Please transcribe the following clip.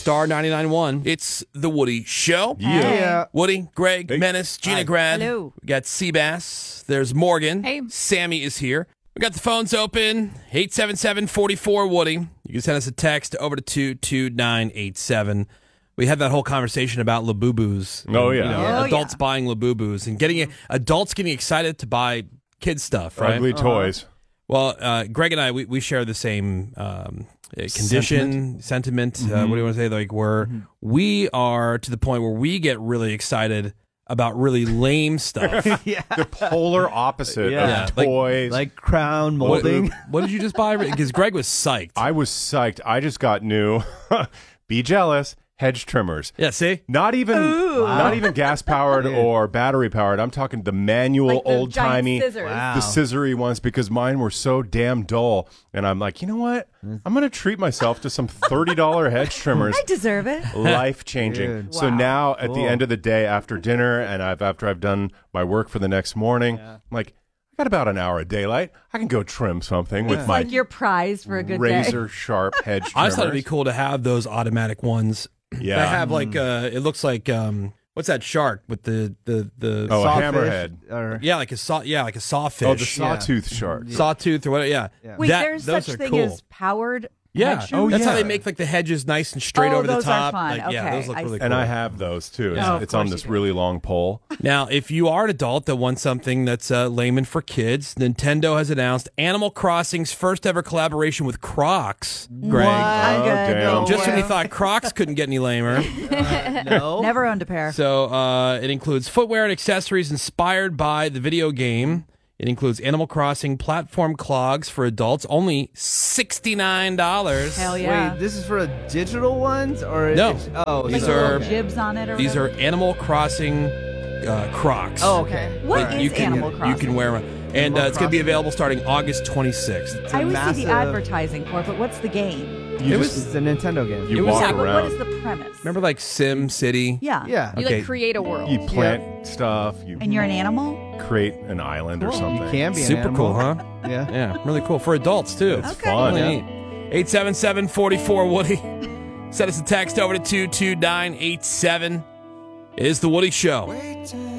Star 99.1. It's the Woody Show. Yeah. Woody, Greg, Menace, Gina Grad. Hello. We got Seabass. There's Morgan. Hey. Sammy is here. We got the phones open. 877-44-WOODY. You can send us a text over to 22987. We had that whole conversation about Labubus. Oh, yeah. Adults buying Labubus and adults getting excited to buy kids stuff, right? Ugly toys. Well, Greg and I, we share the same sentiment. What do you want to say? Like we are to the point where we get really excited about really lame stuff. The polar opposite of toys. Like crown molding. What did you just buy? Because Greg was psyched. I was psyched. I just got new. Be jealous. Hedge trimmers. Yeah, see? Not even gas powered or battery powered. I'm talking the manual, Like the old timey, giant scissors. Wow. the scissory ones, because mine were so damn dull. And I'm like, you know what? I'm going to treat myself to some $30 hedge trimmers. I deserve it. Life changing. Dude. So Wow. now at the end of the day, after dinner, and after I've done my work for the next morning, I'm like, I got about an hour of daylight. I can go trim something with It's my like your prize for a good razor sharp hedge trimmers. I just thought it'd be cool to have those automatic ones. Yeah. That have like it looks like what's that shark with the a Sawfish, hammerhead. or- like a sawfish. Oh, the sawtooth shark. sawtooth or whatever. Yeah. Wait, there's those such are thing cool. as powered Yeah. hedge That's how yeah. they make like the hedges nice and straight Oh, over the those are top. fun. Like, yeah, Okay, those look I really see. cool. And I have those too. It's, of it's on course this you do. really long pole. Now, if you are an adult that wants something that's lame and for kids, Nintendo has announced Animal Crossing's first ever collaboration with Crocs. Greg. I'm good. damn. No Just when way. you thought Crocs couldn't get any lamer. No. Never owned a pair. So it includes footwear and accessories inspired by the video game. It includes Animal Crossing platform clogs for adults, only $69. Hell yeah. Wait, this is for digital ones or No. Oh, These Like are- little jibs on it or These whatever? are Animal Crossing Crocs. Oh, okay. What All right. is Animal Crossing? You can wear them. And it's going to be available starting August 26th. It's a I always see massive- the advertising for it, but what's the game? It's a Nintendo game. You was- walk Yeah, but what around. is the premise? Remember like Sim City? Yeah. Yeah. You Okay. like create a world. You plant stuff. You And you're an animal? create an island or something. You can be an Super cool, animal. huh? Yeah. Yeah, really cool. For adults, too. It's Okay. fun. Really neat. 877-44-WOODY. Send us a text over to 22987. It is The Woody Show.